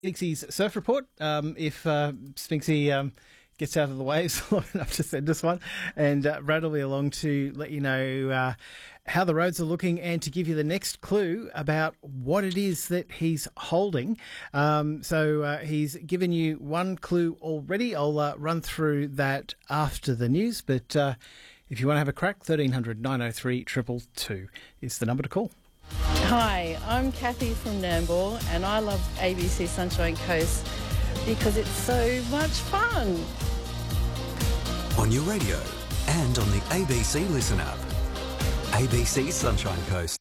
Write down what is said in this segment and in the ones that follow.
Spinxy's surf report. If Spinxy gets out of the waves long enough to send us one, and Brad will be along to let you know how the roads are looking and to give you the next clue about what it is that he's holding. So he's given you one clue already. I'll run through that after the news, but if you want to have a crack, 1300 903 222 is the number to call. Hi, I'm Kathy from Nambour and I love ABC Sunshine Coast because it's so much fun. On your radio and on the ABC Listen app. ABC Sunshine Coast.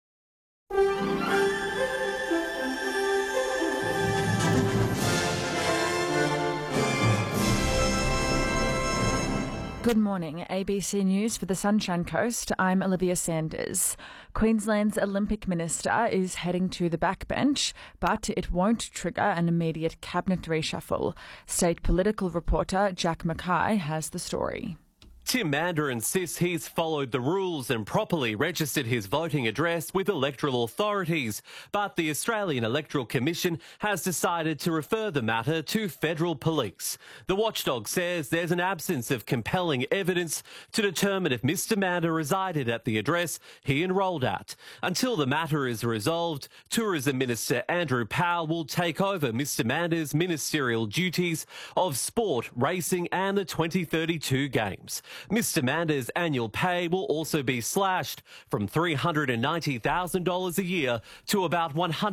Good morning, ABC News for the Sunshine Coast. I'm Olivia Sanders. Queensland's Olympic Minister is heading to the backbench, but it won't trigger an immediate cabinet reshuffle. State political reporter Jack Mackay has the story. Tim Mander insists he's followed the rules and properly registered his voting address with electoral authorities, but the Australian Electoral Commission has decided to refer the matter to federal police. The watchdog says there's an absence of compelling evidence to determine if Mr Mander resided at the address he enrolled at. Until the matter is resolved, Tourism Minister Andrew Powell will take over Mr Mander's ministerial duties of sport, racing and the 2032 Games. Mr Mander's annual pay will also be slashed from $390,000 a year to about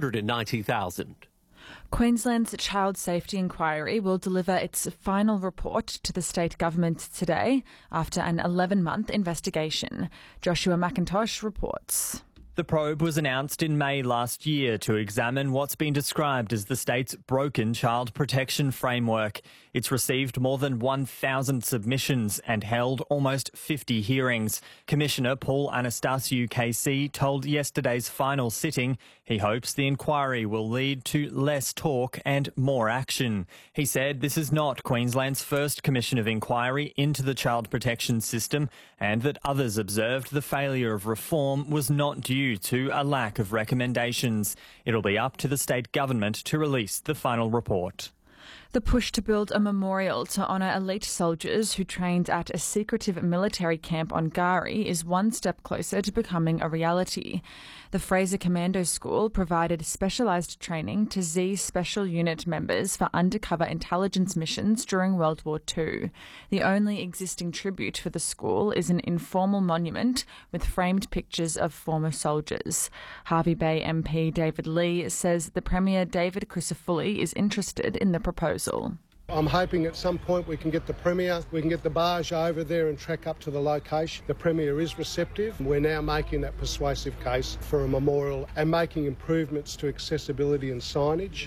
$190,000. Queensland's Child Safety Inquiry will deliver its final report to the state government today after an 11-month investigation. Joshua McIntosh reports. The probe was announced in May last year to examine what's been described as the state's broken child protection framework. It's received more than 1,000 submissions and held almost 50 hearings. Commissioner Paul Anastasiou KC told yesterday's final sitting he hopes the inquiry will lead to less talk and more action. He said this is not Queensland's first commission of inquiry into the child protection system and that others observed the failure of reform was not due to a lack of recommendations. It'll be up to the state government to release the final report. The push to build a memorial to honour elite soldiers who trained at a secretive military camp on Gari is one step closer to becoming a reality. The Fraser Commando School provided specialised training to Z Special Unit members for undercover intelligence missions during World War II. The only existing tribute for the school is an informal monument with framed pictures of former soldiers. Hervey Bay MP David Lee says the Premier David Crisafulli is interested in the proposal. I'm hoping at some point we can get the Premier, we can get the barge over there and track up to the location. The Premier is receptive. We're now making that persuasive case for a memorial and making improvements to accessibility and signage.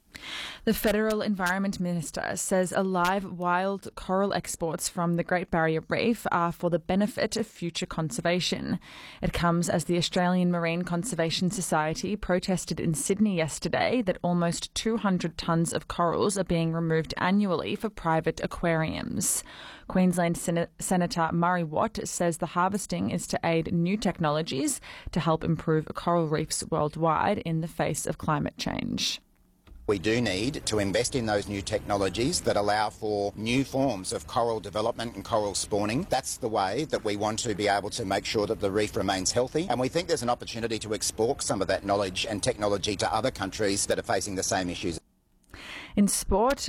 The Federal Environment Minister says alive wild coral exports from the Great Barrier Reef are for the benefit of future conservation. It comes as the Australian Marine Conservation Society protested in Sydney yesterday that almost 200 tonnes of corals are being removed annually for private aquariums. Queensland Senator Murray Watt says the harvesting is to aid new technologies to help improve coral reefs worldwide in the face of climate change. We do need to invest in those new technologies that allow for new forms of coral development and coral spawning. That's the way that we want to be able to make sure that the reef remains healthy. And we think there's an opportunity to export some of that knowledge and technology to other countries that are facing the same issues. In sport,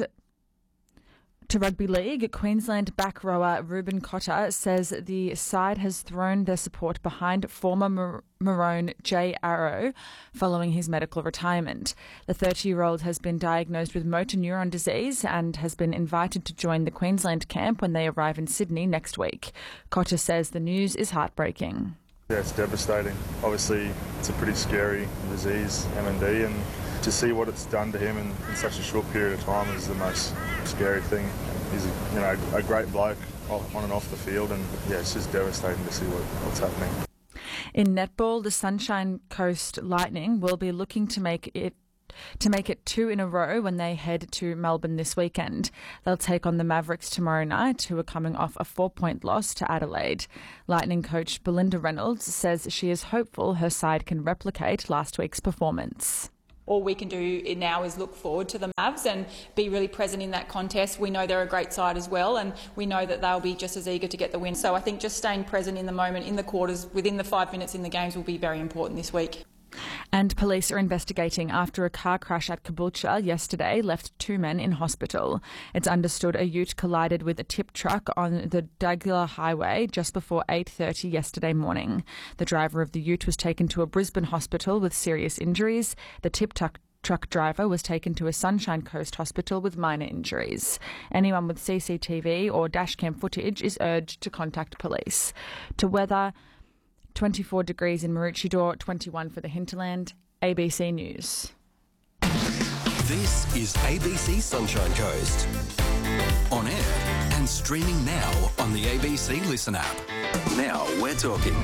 to rugby league, Queensland back rower Ruben Cotter says the side has thrown their support behind former Maroon Jay Arrow following his medical retirement. The 30-year-old has been diagnosed with motor neuron disease and has been invited to join the Queensland camp when they arrive in Sydney next week. Cotter says the news is heartbreaking. Yeah, it's devastating. Obviously, it's a pretty scary disease, MND, and to see what it's done to him in such a short period of time is the most scary thing. He's a great bloke on and off the field, and yeah, it's just devastating to see what's happening. In netball, the Sunshine Coast Lightning will be looking to make it 2 in a row when they head to Melbourne this weekend. They'll take on the Mavericks tomorrow night, who are coming off a 4-point loss to Adelaide. Lightning coach Belinda Reynolds says she is hopeful her side can replicate last week's performance. all we can do now is look forward to the Mavs and be really present in that contest. We know they're a great side as well, and we know that they'll be just as eager to get the win. So I think just staying present in the moment, in the quarters, within the 5 minutes in the games will be very important this week. And police are investigating after a car crash at Caboolture yesterday left 2 men in hospital. It's understood a ute collided with a tip truck on the Dagula Highway just before 8:30 yesterday morning. The driver of the ute was taken to a Brisbane hospital with serious injuries. The tip truck driver was taken to a Sunshine Coast hospital with minor injuries. Anyone with CCTV or dashcam footage is urged to contact police. To weather, 24 degrees in Maroochydore, 21 for the hinterland. ABC News. This is ABC Sunshine Coast. On air and streaming now on the ABC Listen app. Now we're talking.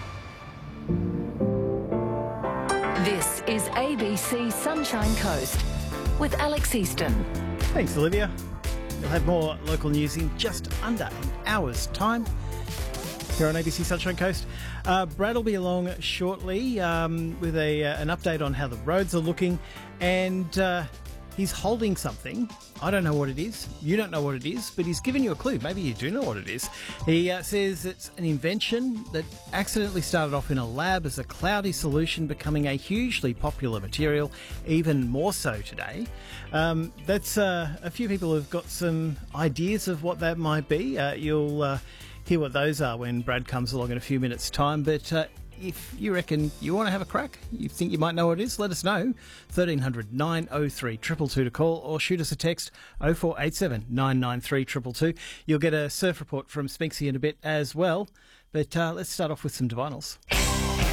This is ABC Sunshine Coast with Alex Easton. Thanks, Olivia. We'll have more local news in just under an hour's time here on ABC Sunshine Coast. Brad will be along shortly with an update on how the roads are looking, and he's holding something. I don't know what it is. You don't know what it is, but he's given you a clue. Maybe you do know what it is. He says it's an invention that accidentally started off in a lab as a cloudy solution, becoming a hugely popular material, even more so today. That's a few people have got some ideas of what that might be. You'll hear what those are when Brad comes along in a few minutes' time. But if you reckon you want to have a crack, you think you might know what it is, let us know. 1300 903 222 to call, or shoot us a text 0487 993 222. You'll get a surf report from Spinksy in a bit as well. But let's start off with some divinals.